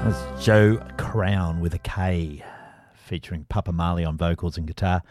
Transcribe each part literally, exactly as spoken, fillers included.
That's Joe Crown with a K, featuring Papa Marley on vocals and guitar.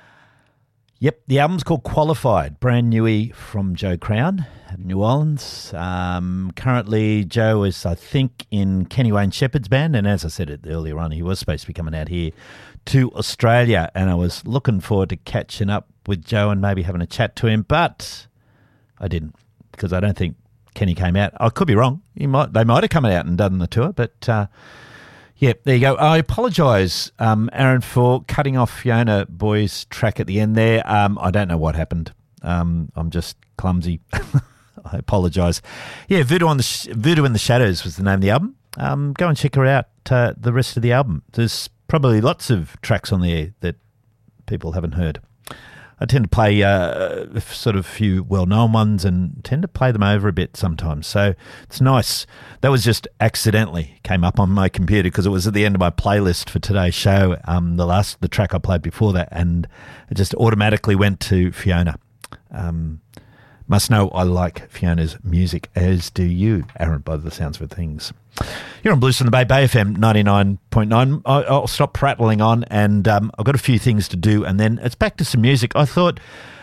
Yep, the album's called Qualified, brand newy from Joe Crown at New Orleans. Um, currently, Joe is, I think, in Kenny Wayne Shepherd's band, and as I said it earlier on, he was supposed to be coming out here to Australia, and I was looking forward to catching up with Joe and maybe having a chat to him, but I didn't, because I don't think Kenny came out. I could be wrong. He might. They might have come out and done the tour, but uh, yeah, there you go. I apologise, um, Aaron, for cutting off Fiona Boy's track at the end there. Um, I don't know what happened. Um, I'm just clumsy. I apologise. Yeah, Voodoo on the Sh- Voodoo in the Shadows was the name of the album. Um, go and check her out. Uh, the rest of the album. There's probably lots of tracks on there that people haven't heard. I tend to play uh, sort of a few well-known ones and tend to play them over a bit sometimes. So it's nice. That was just accidentally came up on my computer because it was at the end of my playlist for today's show, um, the last the track I played before that, and it just automatically went to Fiona. Um, must know I like Fiona's music, as do you, Aaron, by the sounds of things. You're on Blues from the Bay, Bay F M ninety-nine point nine. I, I'll stop prattling on, and um, I've got a few things to do, and then it's back to some music. I thought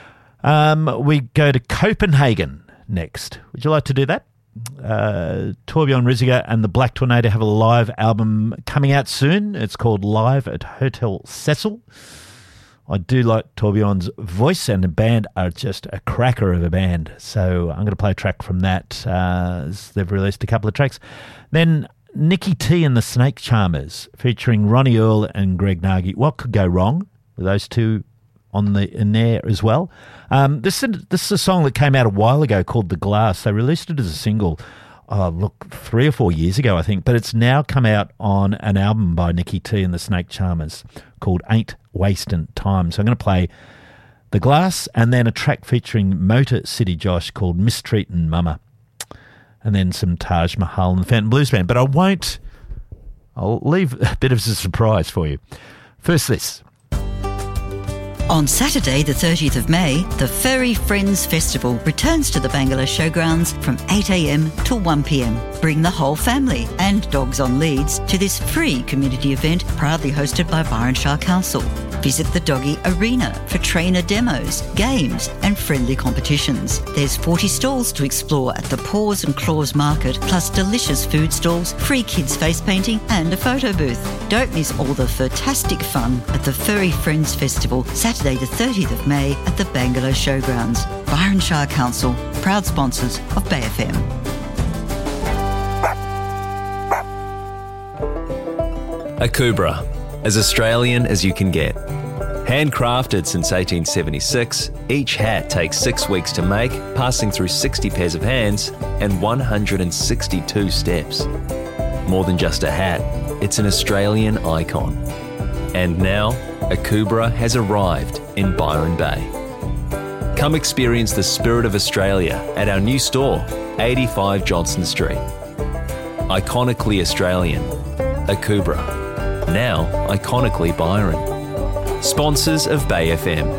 um, we go to Copenhagen next. Would you like to do that? Uh, Torbjorn Riziger and the Black Tornado have a live album coming out soon. It's called Live at Hotel Cecil. I do like Torbjorn's voice, and the band are just a cracker of a band. So I'm going to play a track from that. Uh, they've released a couple of tracks. Then Nicky T and the Snake Charmers, featuring Ronnie Earl and Greg Nagy. What could go wrong with those two on the in there as well? Um, this, is, this is a song that came out a while ago called The Glass. They released it as a single, oh, look, three or four years ago, I think. But it's now come out on an album by Nicky T and the Snake Charmers called Ain't Wasting Time. So I'm going to play The Glass and then a track featuring Motor City Josh called Mistreatin' Mama, and then some Taj Mahal and the Phantom Blues Band. But I won't, I'll leave a bit of a surprise for you. First this. On Saturday, the thirtieth of May, the Furry Friends Festival returns to the Bangalow Showgrounds from eight a.m. till one p.m. Bring the whole family and dogs on leads to this free community event proudly hosted by Byron Shire Council. Visit the Doggy Arena for trainer demos, games and friendly competitions. There's forty stalls to explore at the Paws and Claws Market, plus delicious food stalls, free kids face painting and a photo booth. Don't miss all the fantastic fun at the Furry Friends Festival, Saturday the thirtieth of May at the Bangalow Showgrounds. Byron Shire Council, proud sponsors of Bay F M. Akubra, as Australian as you can get. Handcrafted since eighteen seventy-six, each hat takes six weeks to make, passing through sixty pairs of hands and one hundred sixty-two steps. More than just a hat, it's an Australian icon. And now, Akubra has arrived in Byron Bay. Come experience the spirit of Australia at our new store, eighty-five Johnston Street. Iconically Australian, Akubra. Now, iconically Byron. Sponsors of Bay F M.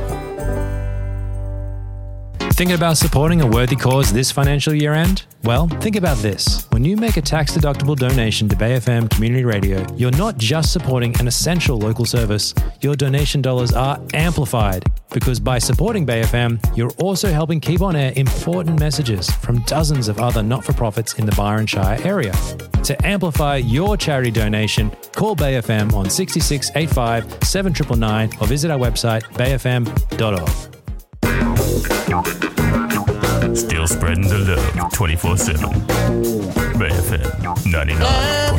Thinking about supporting a worthy cause this financial year end? Well, think about this. When you make a tax-deductible donation to Bay F M Community Radio, you're not just supporting an essential local service. Your donation dollars are amplified, because by supporting Bay F M, you're also helping keep on air important messages from dozens of other not-for-profits in the Byron Shire area. To amplify your charity donation, call Bay F M on six six eight five seven nine nine nine or visit our website bay f m dot org. Still spreading the love twenty-four seven. Bay F M ninety-nine point nine.